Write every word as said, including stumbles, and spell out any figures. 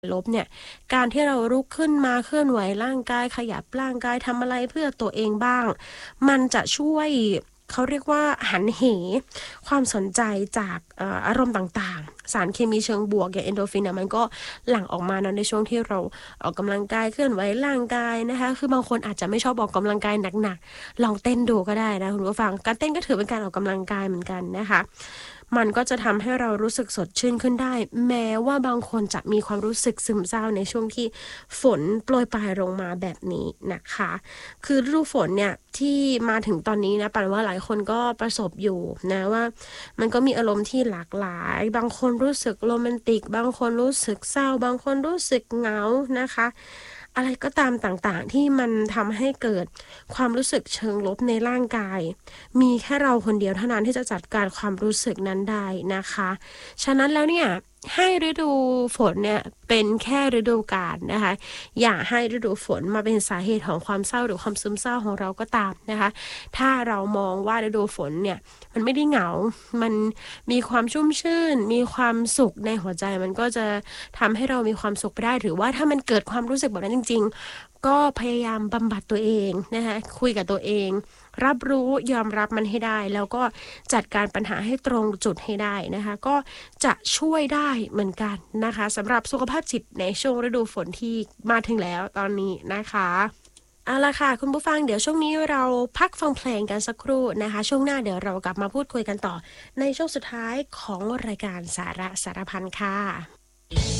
ลบเนี่ยการที่เราลุกขึ้นมาเคลื่อนไหวร่างกายขยับร่างกายทำอะไรเพื่อตัวเองบ้างมันจะช่วยเขาเรียกว่าหันเหความสนใจจากเอ่ออารมณ์ต่างๆสารเคมีเชิงบวกอย่างเอนโดรฟินนะมันก็หลั่งออกมานะในช่วงที่เราออกกำลังกายเคลื่อนไหวร่างกายนะคะคือบางคนอาจจะไม่ชอบออกกำลังกายหนักๆลองเต้นดูก็ได้นะคุณผู้ฟังการเต้นก็ถือเป็นการออกกำลังกายเหมือนกันนะคะมันก็จะทำให้เรารู้สึกสดชื่นขึ้นได้แม้ว่าบางคนจะมีความรู้สึกซึมเศร้าในช่วงที่ฝนโปรยปลายลงมาแบบนี้นะคะคือฤดูฝนเนี่ยที่มาถึงตอนนี้นะปันว่าหลายคนก็ประสบอยู่นะว่ามันก็มีอารมณ์ที่หลากหลายบางคนรู้สึกโรแมนติกบางคนรู้สึกเศร้าบางคนรู้สึกเหงานะคะอะไรก็ตามต่างๆที่มันทำให้เกิดความรู้สึกเชิงลบในร่างกายมีแค่เราคนเดียวเท่านั้นที่จะจัดการความรู้สึกนั้นได้นะคะฉะนั้นแล้วเนี่ยให้ฤดูฝนเนี่ยเป็นแค่ฤดูกาลนะคะอย่าให้ฤดูฝนมาเป็นสาเหตุของความเศร้าหรือความซึมเศร้าของเราก็ตามนะคะถ้าเรามองว่าฤดูฝนเนี่ยมันไม่ได้เหงามันมีความชุ่มชื่นมีความสุขในหัวใจมันก็จะทำให้เรามีความสุขไปได้หรือว่าถ้ามันเกิดความรู้สึกแบบนั้นจริงๆก็พยายามบำบัดตัวเองนะคะคุยกับตัวเองรับรู้ยอมรับมันให้ได้แล้วก็จัดการปัญหาให้ตรงจุดให้ได้นะคะก็จะช่วยได้เหมือนกันนะคะสำหรับสุขภาพจิตในช่วงฤดูฝนที่มาถึงแล้วตอนนี้นะคะเอาล่ะค่ะคุณผู้ฟังเดี๋ยวช่วงนี้เราพักฟังเพลงกันสักครู่นะคะช่วงหน้าเดี๋ยวเรากลับมาพูดคุยกันต่อในช่วงสุดท้ายของรายการสาระสารพันค่ะ